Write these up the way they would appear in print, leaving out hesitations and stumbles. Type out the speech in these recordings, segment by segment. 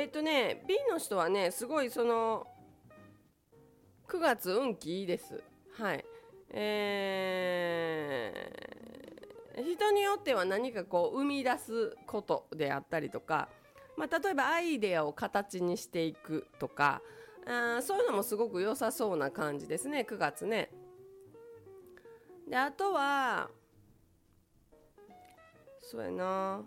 B の人はね、すごいその9月運気いいです。はい。人によっては何かこう生み出すことであったりとか、例えばアイデアを形にしていくとか、そういうのもすごく良さそうな感じですね、9月ね。で、あとはそうやな、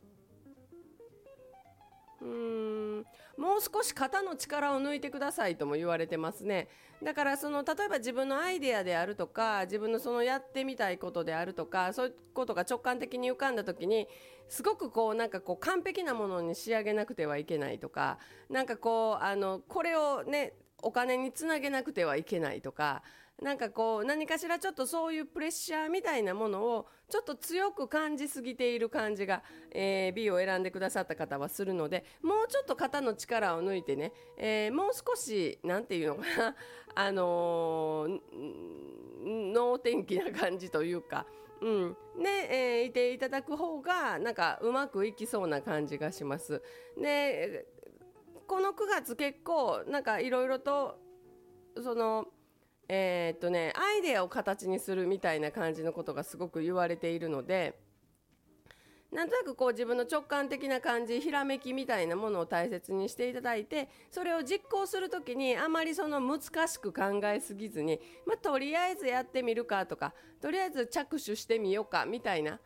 もう少し肩の力を抜いてくださいとも言われてますね。だからその例えば自分のアイデアであるとか、自分のそのやってみたいことであるとか、そういうことが直感的に浮かんだ時に、すごくこうなんかこう完璧なものに仕上げなくてはいけないとか、なんかこうこれをねお金につなげなくてはいけないとか、なんかこう何かしらちょっとそういうプレッシャーみたいなものをちょっと強く感じすぎている感じが、B を選んでくださった方はするので、もうちょっと肩の力を抜いてね、もう少しなんていうのかな、能天気な感じというか、いていただく方がなんかうまくいきそうな感じがします。で、この9月結構なんかいろいろとそのアイデアを形にするみたいな感じのことがすごく言われているので、なんとなくこう自分の直感的な感じ、ひらめきみたいなものを大切にしていただいて、それを実行するときにあまりその難しく考えすぎずに、とりあえずやってみるかとか、とりあえず着手してみようかみたいな、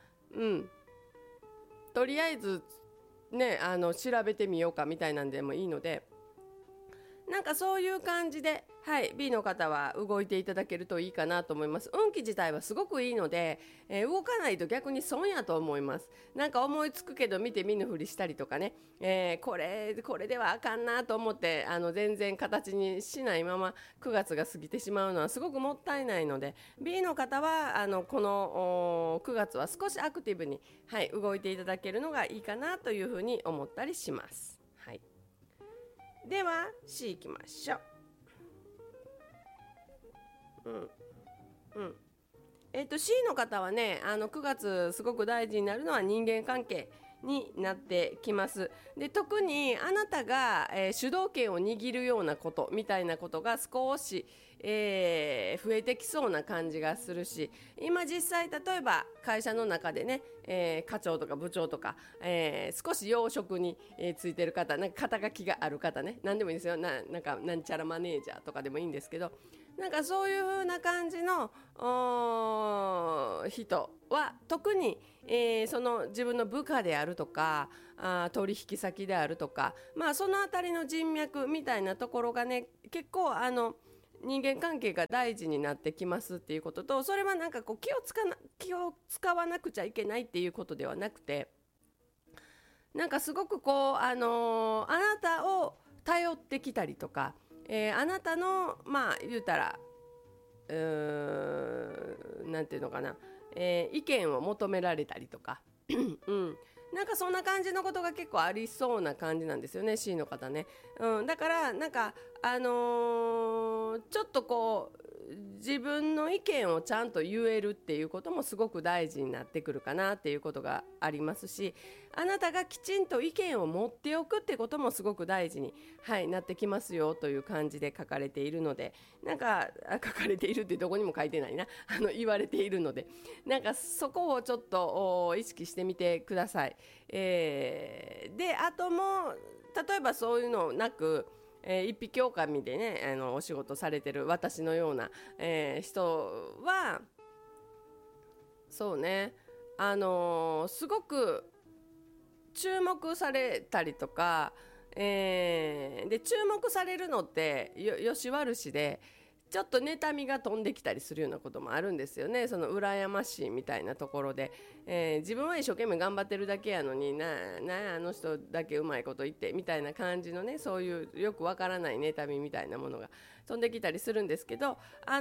とりあえずね、調べてみようかみたいなんでもいいので、なんかそういう感じで、はい、B の方は動いていただけるといいかなと思います。運気自体はすごくいいので、動かないと逆に損やと思います。なんか思いつくけど見て見ぬふりしたりとかね、これではあかんなと思って全然形にしないまま9月が過ぎてしまうのはすごくもったいないので、 B の方はこの9月は少しアクティブに、はい、動いていただけるのがいいかなというふうに思ったりします。はい、では C いきましょう。C の方はね、9月すごく大事になるのは人間関係になってきます。で、特にあなたが、主導権を握るようなことみたいなことが少し、増えてきそうな感じがするし、今実際例えば会社の中でね、課長とか部長とか、少し要職に、ついてる方、なんか肩書きがある方ね、何でもいいですよ。なんかなんちゃらマネージャーとかでもいいんですけど、なんかそういう風な感じの人は特に、その自分の部下であるとか、取引先であるとか、そのあたりの人脈みたいなところがね、結構人間関係が大事になってきますっていうことと、それはなんかこう気を使わなくちゃいけないっていうことではなくて、なんかすごくこうあなたを頼ってきたりとか、あなたの言うたらなんていうのかな、意見を求められたりとかなんかそんな感じのことが結構ありそうな感じなんですよね、 C の方ね。だからなんかちょっとこう自分の意見をちゃんと言えるっていうこともすごく大事になってくるかなっていうことがありますし、あなたがきちんと意見を持っておくってこともすごく大事に、なってきますよという感じで書かれているので、なんか書かれているってどこにも書いてないな、言われているので、なんかそこをちょっと意識してみてください。で、あとも例えばそういうのなく、一匹狼でねお仕事されてる私のような、人はそうね、すごく注目されたりとか、で注目されるのってよし悪しで、ちょっと妬みが飛んできたりするようなこともあるんですよね。その羨ましいみたいなところで、自分は一生懸命頑張ってるだけやのにあの人だけうまいこと言ってみたいな感じのね、そういうよくわからない妬みみたいなものが飛んできたりするんですけど、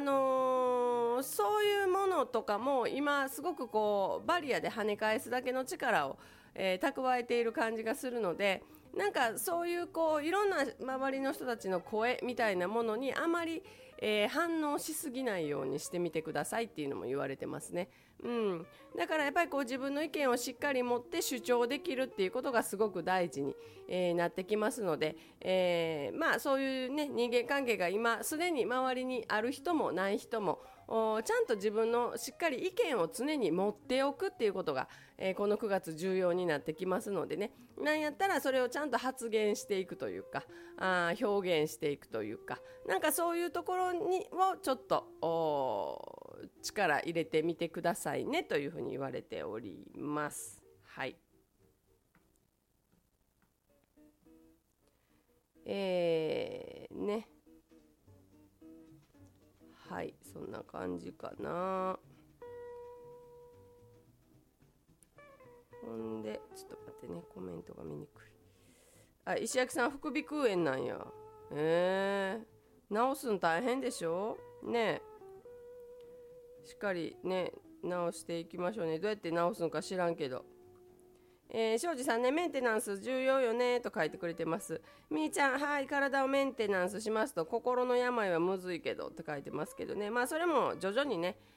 そういうものとかも今すごくこうバリアで跳ね返すだけの力を、蓄えている感じがするので、 なんかそういうこういろんな周りの人たちの声みたいなものにあまり、反応しすぎないようにしてみてくださいっていうのも言われてますね。うん、だからやっぱりこう自分の意見をしっかり持って主張できるっていうことがすごく大事に、なってきますので、まあそういうね人間関係が今すでに周りにある人もない人もちゃんと自分のしっかり意見を常に持っておくっていうことが、この9月重要になってきますのでね、なんやったらそれをちゃんと発言していくというか表現していくというか、なんかそういうところをちょっと力入れてみてくださいねというふうに言われております。はい。ね。はい、そんな感じかな。ほんで、ちょっと待ってね、コメントが見にくい。石焼さん、副鼻腔炎なんや。治すん大変でしょね。しっかりね、治していきましょうね。どうやって治すのか知らんけど。庄司さんね、メンテナンス重要よねと書いてくれてます。みーちゃん、はい、体をメンテナンスしますと心の病はむずいけどって書いてますけどね、まあそれも徐々にね、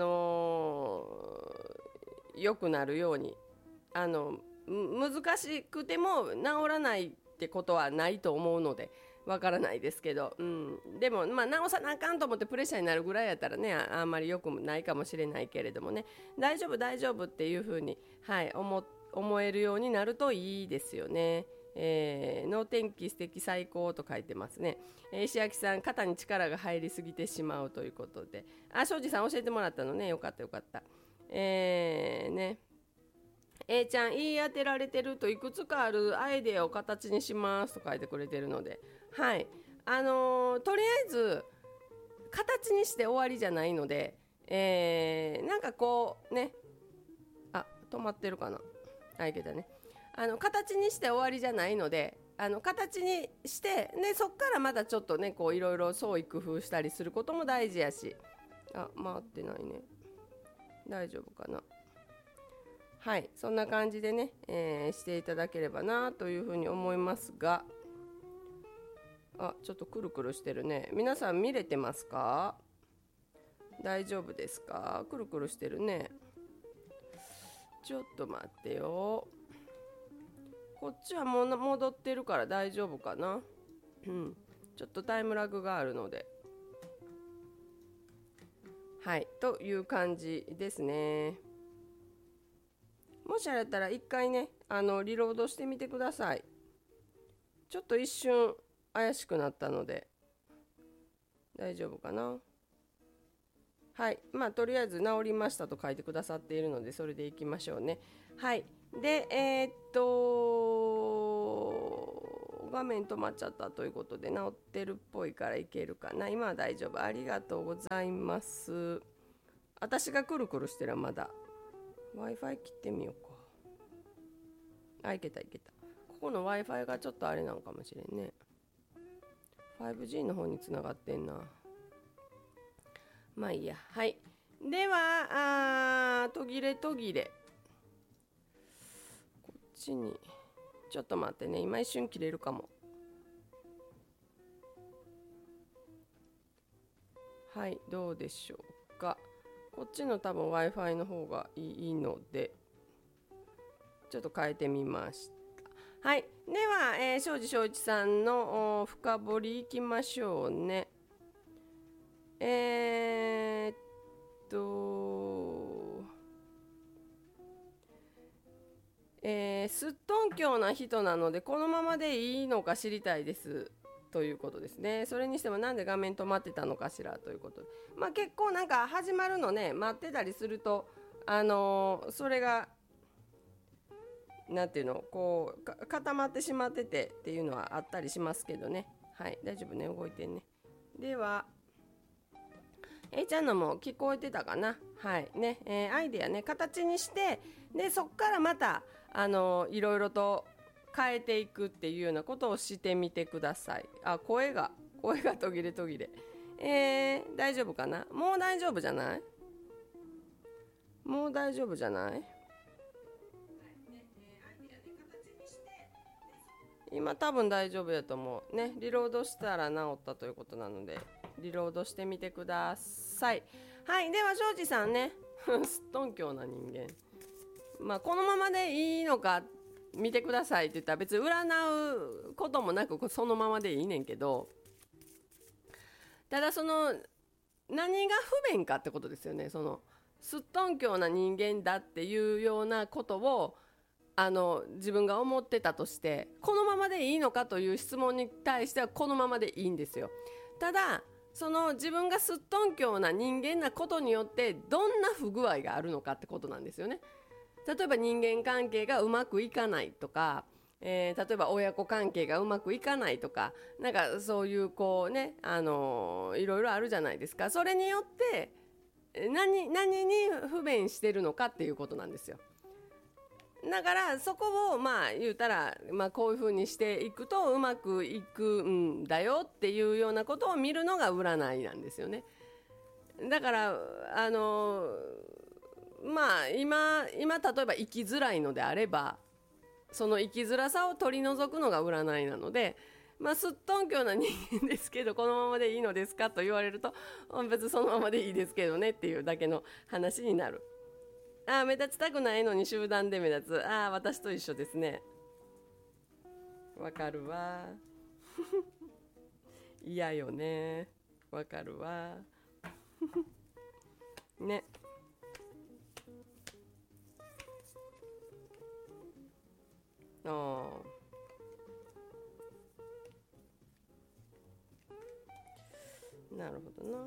良くなるように、難しくても治らないってことはないと思うのでわからないですけど、でも、まあ、治さなあかんと思ってプレッシャーになるぐらいやったらね、あんまり良くないかもしれないけれどもね、大丈夫大丈夫っていうふうに、はい、思えるようになるといいですよね。能天気素敵最高と書いてますね。石焼さん、肩に力が入りすぎてしまうということで、庄司さん教えてもらったのね、よかったよかった。ね、ちゃん、言い当てられてるといくつかあるアイデアを形にしますと書いてくれてるので、はい、とりあえず形にして終わりじゃないので、なんかこうね、止まってるかな、いけたね。形にして終わりじゃないので、形にしてでそっからまたちょっとねこういろいろ創意工夫したりすることも大事やし、回ってないね、大丈夫かな。はい、そんな感じでね、していただければなというふうに思いますが、ちょっとくるくるしてるね。皆さん見れてますか？大丈夫ですか？くるくるしてるね。ちょっと待ってよ。こっちはもう戻ってるから大丈夫かな。ちょっとタイムラグがあるので、はいという感じですね。もしあれだったら一回ねリロードしてみてください。ちょっと一瞬怪しくなったので大丈夫かな。はい、まあとりあえず治りましたと書いてくださっているのでそれでいきましょうね。はい、で画面止まっちゃったということで治ってるっぽいからいけるかな。今は大丈夫、ありがとうございます。私がくるくるしてるまだ Wi-Fi 切ってみようか。いけたいけた。ここの Wi-Fi がちょっとあれなんかもしれんね。 5G の方につながってんな。まあいいや。はい、では途切れこっちにちょっと待ってね、今一瞬切れるかも。はい、どうでしょうか。こっちの多分 Wi-Fi の方がいいのでちょっと変えてみました。はい、では、庄司正一さんの深掘りいきましょうね。すっとんきょうな人なのでこのままでいいのか知りたいですということですね。それにしてもなんで画面止まってたのかしらということで、結構なんか始まるのね待ってたりするとそれがなんていうのこう固まってしまっててっていうのはあったりしますけどね。はい、大丈夫ね、動いてんね。ではちゃんのも聞こえてたかな。はいね、アイデアね形にしてでそっからまたいろいろと変えていくっていうようなことをしてみてください。声が途切れ大丈夫かな。もう大丈夫じゃない？ 今多分大丈夫やと思うね。リロードしたら治ったということなのでリロードしてみてください。はい、では庄司さんねすっとんきょうな人間、まあこのままでいいのか見てくださいって言ったら別に占うこともなくそのままでいいねんけど、ただその何が不便かってことですよね。そのすっとんきょうな人間だっていうようなことを自分が思ってたとしてこのままでいいのかという質問に対してはこのままでいいんですよ。ただその自分がすっとんきょうな人間なことによってどんな不具合があるのかってことなんですよね。例えば人間関係がうまくいかないとか、例えば親子関係がうまくいかないとか、なんかそういうこうね、いろいろあるじゃないですか。それによって何に不便してるのかっていうことなんですよ。だからそこをまあ言うたら、こういうふうにしていくとうまくいくんだよっていうようなことを見るのが占いなんですよね。だから今例えば生きづらいのであればその生きづらさを取り除くのが占いなので、すっとんきょうな人間ですけどこのままでいいのですかと言われると別にそのままでいいですけどねっていうだけの話になる。目立ちたくないのに集団で目立つ。私と一緒ですね。わかるわ嫌よね。わかるわね。なるほどな。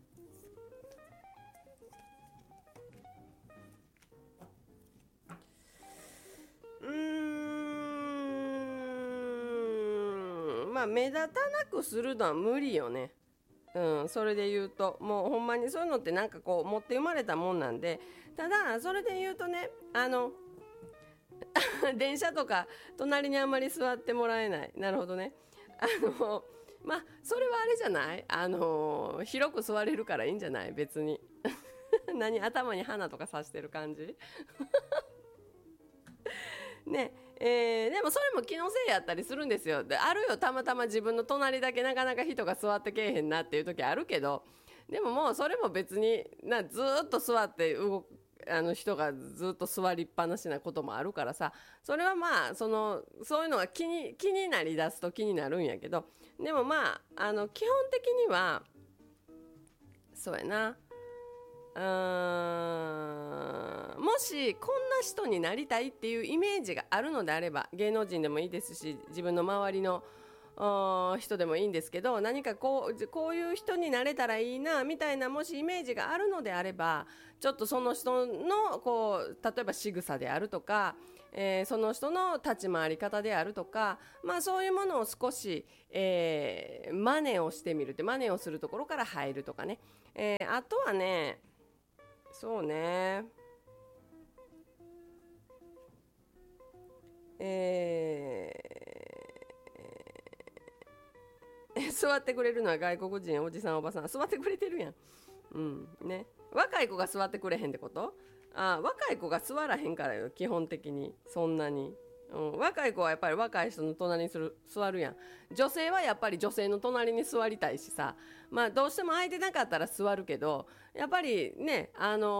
目立たなくするのは無理よね。それで言うともうほんまにそういうのってなんかこう持って生まれたもんなんで、ただそれで言うとね電車とか隣にあんまり座ってもらえない。なるほどね。それはあれじゃない、広く座れるからいいんじゃない別に何頭に花とか刺してる感じね。でもそれも気のせいやったりするんですよ。であるよ、たまたま自分の隣だけなかなか人が座ってけえへんなっていう時あるけど、でももうそれも別にずっと座って人がずっと座りっぱなしなこともあるからさ、それはそういうのが気になりだすと気になるんやけど、でも基本的にはそうやな。もしこんな人になりたいっていうイメージがあるのであれば、芸能人でもいいですし自分の周りの人でもいいんですけど、何かこういう人になれたらいいなみたいなもしイメージがあるのであれば、ちょっとその人の例えば仕草であるとか、その人の立ち回り方であるとか、そういうものを少し、真似をしてみるって、真似をするところから入るとかね、あとはね、そうね、座ってくれるのは外国人おじさんおばさん座ってくれてるやん。ね、若い子が座ってくれへんってこと？若い子が座らへんからよ、基本的にそんなに。若い子はやっぱり若い人の隣に座るやん。女性はやっぱり女性の隣に座りたいしさ、どうしても空いてなかったら座るけど、やっぱりね、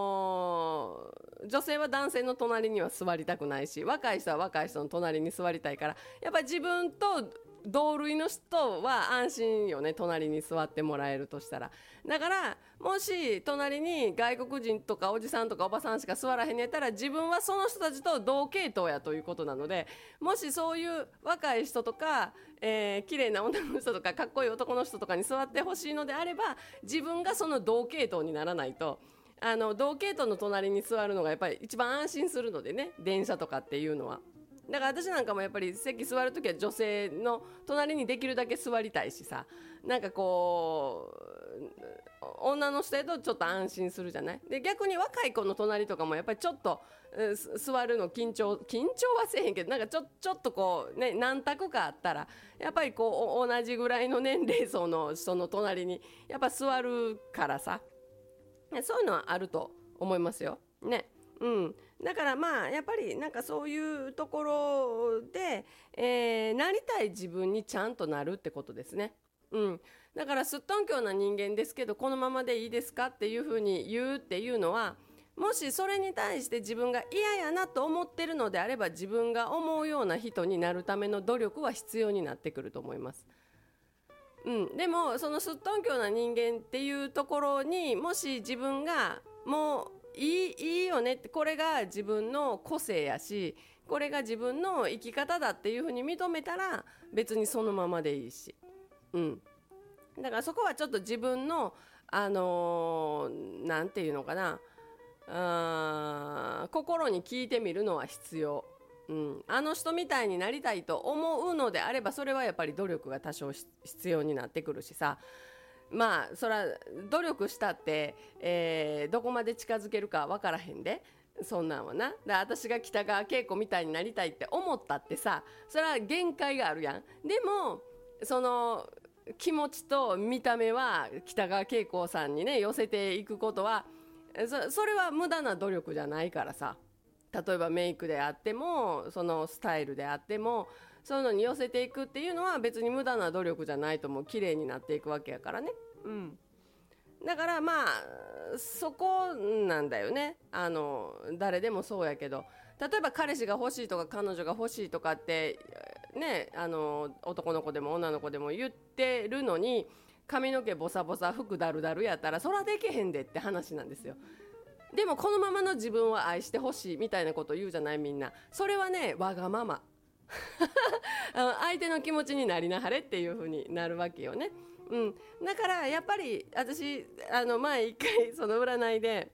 女性は男性の隣には座りたくないし、若い人は若い人の隣に座りたいから、やっぱり自分と同類の人は安心よね、隣に座ってもらえるとしたら。だからもし隣に外国人とかおじさんとかおばさんしか座らへんやったら、自分はその人たちと同系統やということなので、もしそういう若い人とか、綺麗な女の人とかかっこいい男の人とかに座ってほしいのであれば、自分がその同系統にならないと、同系統の隣に座るのがやっぱり一番安心するのでね、電車とかっていうのは。だから私なんかもやっぱり席座るときは女性の隣にできるだけ座りたいしさ、なんかこう女の人やとちょっと安心するじゃない。で逆に若い子の隣とかもやっぱりちょっと座るの緊張はせえへんけど、なんかちょっとこうね、何択かあったらやっぱりこう同じぐらいの年齢層の人の隣にやっぱ座るからさ、そういうのはあると思いますよね。だからやっぱりなんかそういうところで、なりたたい自分にちゃんとなるってことですね。だからすっとんきょうな人間ですけどこのままでいいですかっていうふうに言うっていうのは、もしそれに対して自分が嫌やなと思ってるのであれば、自分が思うような人になるための努力は必要になってくると思います。でもそのすっとんきょうな人間っていうところに、もし自分がもういいよねって、これが自分の個性やし、これが自分の生き方だっていうふうに認めたら、別にそのままでいいし、だからそこはちょっと自分のなんていうのかな、心に聞いてみるのは必要。あの人みたいになりたいと思うのであれば、それはやっぱり努力が多少必要になってくるしさ、まあそら努力したって、どこまで近づけるか分からへんで、そんなんはな。私が北川景子みたいになりたいって思ったってさ、それは限界があるやん。でもその気持ちと見た目は北川景子さんにね寄せていくことは、それは無駄な努力じゃないからさ。例えばメイクであっても、そのスタイルであっても、そういうのに寄せていくっていうのは別に無駄な努力じゃないと思う。綺麗になっていくわけやからね。だからまあそこなんだよね。誰でもそうやけど、例えば彼氏が欲しいとか彼女が欲しいとかってね、男の子でも女の子でも言ってるのに、髪の毛ボサボサ服だるだるやったらそらできへんでって話なんですよ。でもこのままの自分を愛してほしいみたいなことを言うじゃない、みんな。それはね、わがまま相手の気持ちになりなはれっていう風になるわけよね。だからやっぱり私前一回その占いで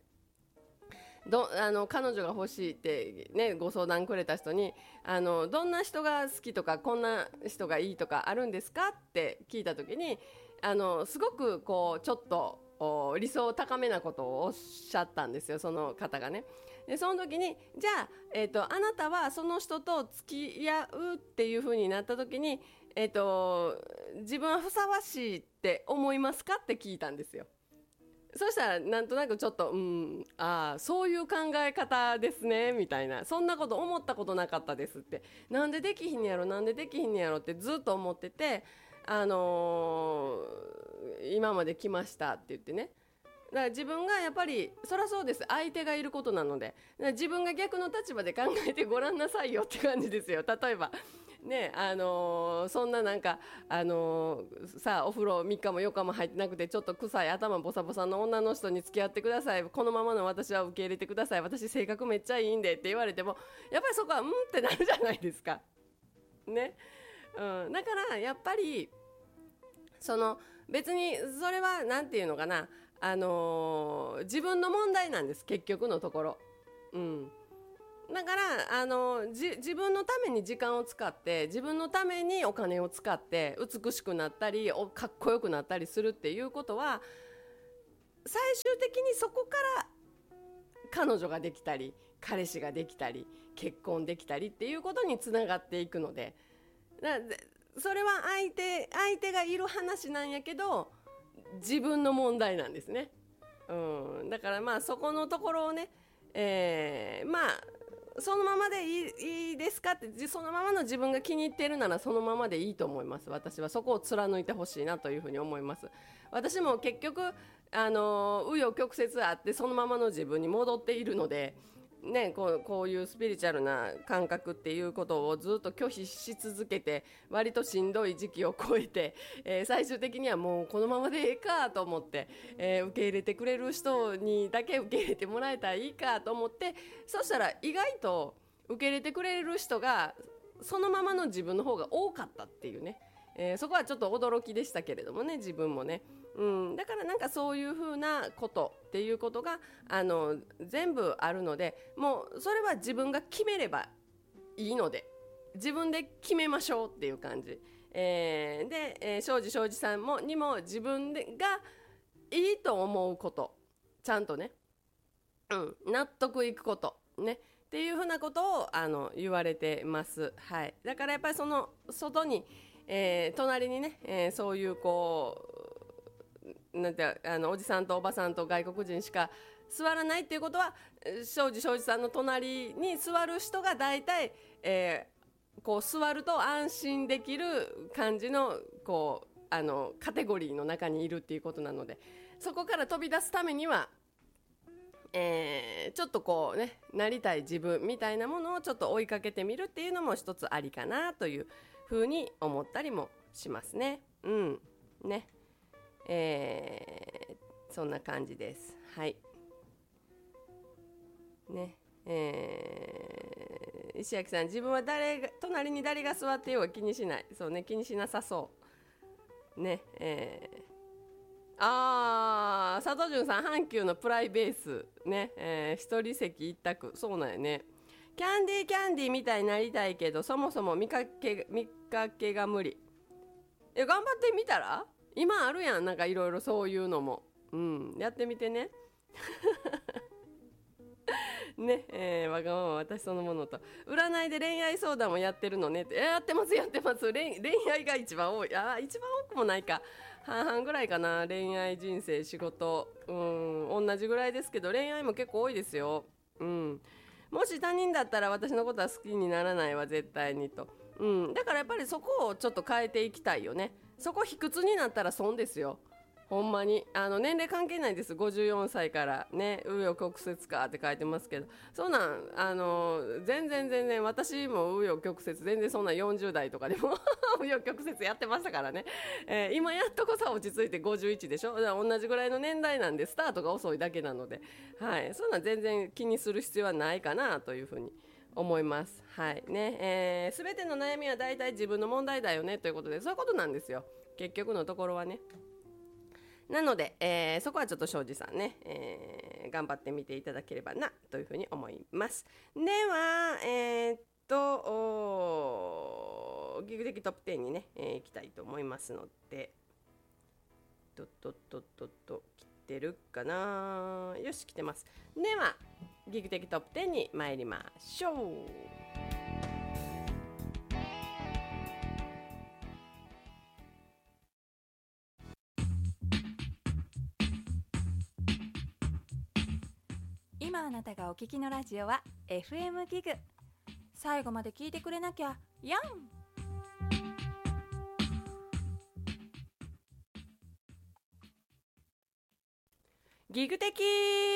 彼女が欲しいってねご相談くれた人に、どんな人が好きとかこんな人がいいとかあるんですかって聞いた時に、すごくこうちょっと理想高めなことをおっしゃったんですよ、その方がね。でその時に、じゃあ、あなたはその人と付き合うっていう風になった時に、自分はふさわしいって思いますかって聞いたんですよ。そしたらなんとなくちょっとそういう考え方ですねみたいな、そんなこと思ったことなかったですって、なんでできひんやろなんでできひんやろってずっと思ってて、今まで来ましたって言ってね。だから自分がやっぱりそりゃそうです、相手がいることなので、だから自分が逆の立場で考えてごらんなさいよって感じですよ。例えばね、そんななんかさあお風呂3日も4日も入ってなくてちょっと臭い頭ボサボサの女の人に付き合ってください、このままの私は受け入れてください、私性格めっちゃいいんでって言われても、やっぱりそこはってなるじゃないですかね。だからやっぱりその別にそれはなんていうのかな、自分の問題なんです、結局のところ。だから自分のために時間を使って、自分のためにお金を使って美しくなったりかっこよくなったりするっていうことは、最終的にそこから彼女ができたり彼氏ができたり結婚できたりっていうことにつながっていくので、それは相手がいる話なんやけど自分の問題なんですね。だからまあそこのところをね、まあそのままでいいですかって、そのままの自分が気に入っているならそのままでいいと思います。私はそこを貫いてほしいなというふうに思います。私も結局紆余曲折あってそのままの自分に戻っているのでね、こういうスピリチュアルな感覚っていうことをずっと拒否し続けて、割としんどい時期を超えて、最終的にはもうこのままでええかと思って、受け入れてくれる人にだけ受け入れてもらえたらいいかと思って、そしたら意外と受け入れてくれる人がそのままの自分の方が多かったっていうね、そこはちょっと驚きでしたけれどもね、自分もね。だからなんかそういうふうなことっていうことが全部あるので、もうそれは自分が決めればいいので自分で決めましょうっていう感じ、で、庄司さんにも自分がいいと思うことちゃんとね、納得いくことねっていうふうなことを言われてます。はい、だからやっぱりその外に、隣にね、そういうこうなんておじさんとおばさんと外国人しか座らないっていうことは、庄司さんの隣に座る人が大体、 こう座ると安心できる感じのこうカテゴリーの中にいるっていうことなので、そこから飛び出すためには、ちょっとこうね、なりたい自分みたいなものをちょっと追いかけてみるっていうのも一つありかなというふうに思ったりもしますね。うんね、そんな感じです。はいね。石垣さん、自分は隣に誰が座ってようが気にしない。そうね、気にしなさそうね。佐藤潤さん、阪急のプライベースね、一人席一択、そうなんやね。キャンディーみたいになりたいけど、そもそも見かけが無理。頑張ってみたら、今あるやん、なんかいろいろそういうのも、やってみてね。ね、わがまま私そのものと、占いで恋愛相談もやってるのねって、やってます。恋愛が一番多い。一番多くもないか、半々ぐらいかな。恋愛人生仕事同じぐらいですけど、恋愛も結構多いですよ。もし他人だったら私のことは好きにならないわ絶対にと。だからやっぱりそこをちょっと変えていきたいよね。そこ卑屈になったら損ですよ、ほんまに。年齢関係ないです。54歳からね、紆余曲折かって書いてますけど、そんなん全然私も紆余曲折、全然そんな40代とかでも紆余曲折やってましたからね。今やっとこそ落ち着いて51でしょ。だから同じぐらいの年代なんで、スタートが遅いだけなので、はい、そんなん全然気にする必要はないかなというふうに思います。はいね。全ての悩みは大体自分の問題だよねということで、そういうことなんですよ、結局のところはね。なので、そこはちょっと庄司さんね、頑張ってみていただければなというふうに思います。ではギグ的トップ10にね、いきたいと思いますので、来てるかな。よし、来てます。ではギグ的トップ10に参りましょう。 今あなたがお聞きのラジオは FM ギグ。最後まで聞いてくれなきゃやん。 ギグ的